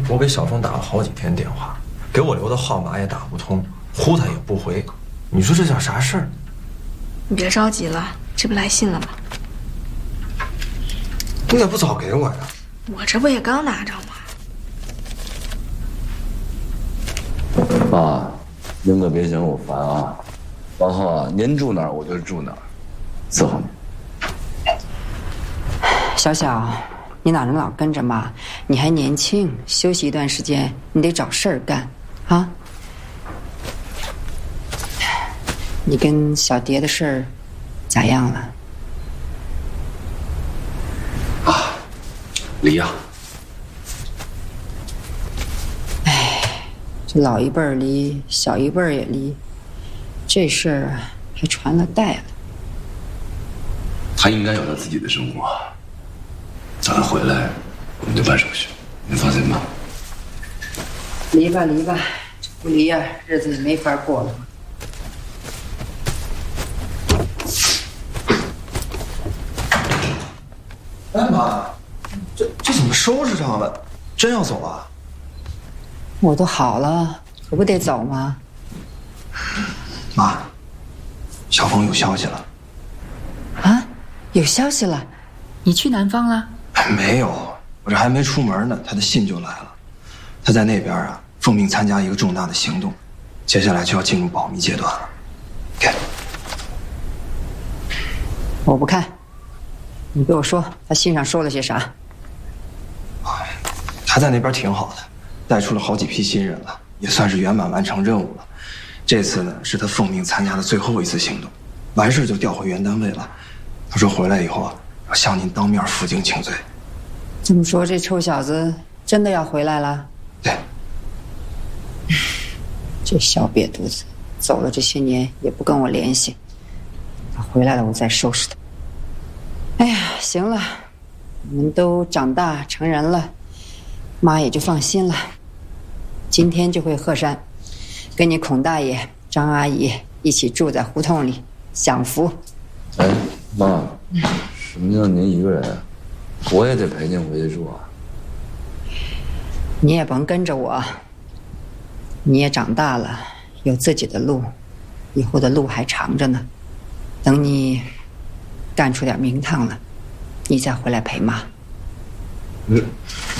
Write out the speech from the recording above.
我给小峰打了好几天电话，给我留的号码也打不通，呼他也不回。你说这叫啥事儿？ 你别着急了，这不来信了吗？ 你咋不早给我呀？ 我这不也刚拿着吗？ 妈，您可别嫌我烦啊！往后啊，您住哪儿我就住哪儿，伺候您。 小小，你哪能老跟着妈？你还年轻，休息一段时间，你得找事儿干，啊！你跟小蝶的事儿咋样了？ 啊，离呀！ 这老一辈儿离，小一辈儿也离，这事儿还传了代了。 他应该有他自己的生活，等他回来，我们就办手续。您放心吧。 离吧离吧，这不离呀，日子也没法过了。 哎妈，这怎么收拾上了？真要走啊？ 我都好了，可不得走吗？ 妈，小峰有消息了。 啊，有消息了？你去南方了？ 没有，我这还没出门呢，他的信就来了。他在那边啊，奉命参加一个重大的行动，接下来就要进入保密阶段了。给， 我不看。你给我说，他信上说了些啥？ 他在那边挺好的，带出了好几批新人了，也算是圆满完成任务了。这次呢，是他奉命参加的最后一次行动，完事就调回原单位了。他说回来以后啊，要向您当面负荆请罪。 这么说，这臭小子真的要回来了？ 对。 这小瘪犊子，走了这些年也不跟我联系，他回来了我再收拾他。哎呀，行了，你们都长大成人了，妈也就放心了。今天就回鹤山，跟你孔大爷、张阿姨一起住在胡同里享福。 哎，妈，什么叫您一个人啊？我也得陪您回去住啊。 你也甭跟着我，你也长大了，有自己的路，以后的路还长着呢。等你干出点名堂了，你再回来陪妈。